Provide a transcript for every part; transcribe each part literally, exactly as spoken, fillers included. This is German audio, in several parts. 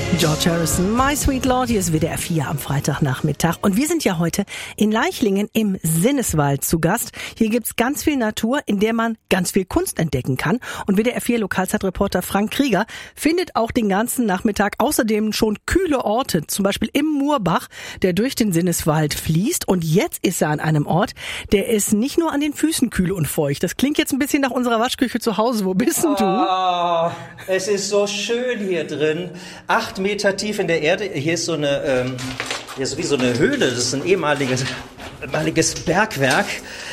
George Harrison, My Sweet Lord, hier ist W D R vier am Freitagnachmittag. Und wir sind ja heute in Leichlingen im Sinneswald zu Gast. Hier gibt's ganz viel Natur, in der man ganz viel Kunst entdecken kann. Und W D R vier Lokalzeitreporter Frank Krieger findet auch den ganzen Nachmittag außerdem schon kühle Orte, zum Beispiel im Murbach, der durch den Sinneswald fließt. Und jetzt ist er an einem Ort, der ist nicht nur an den Füßen kühl und feucht. Das klingt jetzt ein bisschen nach unserer Waschküche zu Hause. Wo bist denn du? Oh, es ist so schön hier drin. Acht Meter tief in der Erde. Hier ist so eine, ähm, hier ist wie so eine Höhle. Das ist ein ehemaliges, ehemaliges Bergwerk.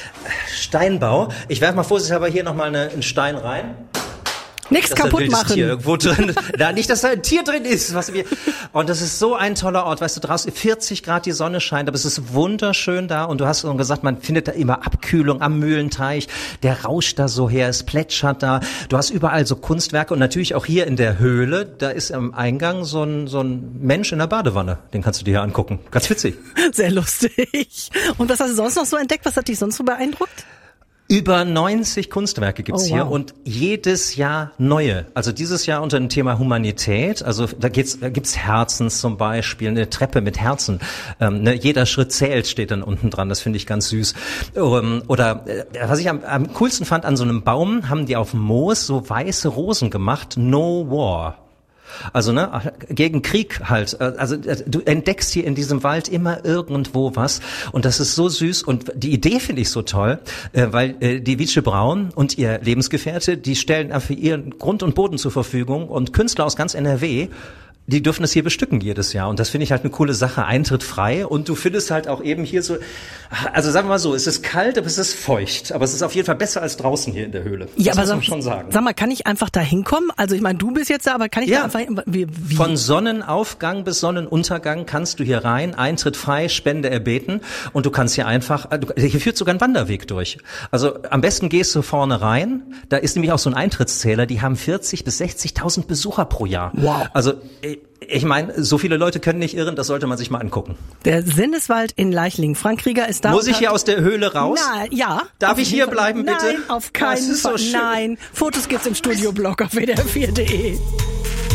Steinbau. Ich werfe mal vorsichtshalber hier nochmal eine, einen Stein rein. Nichts kaputt machen. Tier irgendwo drin. Na, nicht, dass da ein Tier drin ist. Was wir. Und das ist so ein toller Ort. Weißt du, draußen vierzig Grad, die Sonne scheint, aber es ist wunderschön da. Und du hast schon gesagt, man findet da immer Abkühlung am Mühlenteich. Der rauscht da so her, es plätschert da. Du hast überall so Kunstwerke und natürlich auch hier in der Höhle. Da ist am Eingang so ein, so ein Mensch in der Badewanne. Den kannst du dir hier angucken. Ganz witzig. Sehr lustig. Und was hast du sonst noch so entdeckt? Was hat dich sonst so beeindruckt? Über neunzig Kunstwerke gibt's oh, wow. hier und jedes Jahr neue. Also dieses Jahr unter dem Thema Humanität. Also da, geht's, da gibt's Herzen zum Beispiel, eine Treppe mit Herzen. Ähm, ne, jeder Schritt zählt, steht dann unten dran. Das finde ich ganz süß. Ähm, oder äh, was ich am, am coolsten fand, an so einem Baum haben die auf dem Moos so weiße Rosen gemacht. No War. Also ne, gegen Krieg halt. Also du entdeckst hier in diesem Wald immer irgendwo was und das ist so süß und die Idee finde ich so toll, weil die Wietsche Braun und ihr Lebensgefährte, die stellen einfach ihren Grund und Boden zur Verfügung und Künstler aus ganz N R W, die dürfen das hier bestücken jedes Jahr und das finde ich halt eine coole Sache, Eintritt frei und du findest halt auch eben hier so, also sagen wir mal so, es ist kalt, aber es ist feucht, aber es ist auf jeden Fall besser als draußen hier in der Höhle. Ja, das aber muss man sag, schon sagen. Sag mal, kann ich einfach da hinkommen? Also ich meine, du bist jetzt da, aber kann ich ja. da einfach, wie, wie? Von Sonnenaufgang bis Sonnenuntergang kannst du hier rein, Eintritt frei, Spende erbeten und du kannst hier einfach, hier führt sogar ein Wanderweg durch. Also am besten gehst du vorne rein, da ist nämlich auch so ein Eintrittszähler, die haben vierzig bis sechzigtausend Besucher pro Jahr. Wow. Also ich meine, so viele Leute können nicht irren, das sollte man sich mal angucken. Der Sinneswald in Leichlingen. Frank Krieger ist da. Muss ich hier aus der Höhle raus? Na, ja. Darf ich hier Fall. bleiben, bitte? Nein, auf keinen das ist Fall. So schön. Nein. Fotos gibt's im Studioblog auf W D R vier punkt de.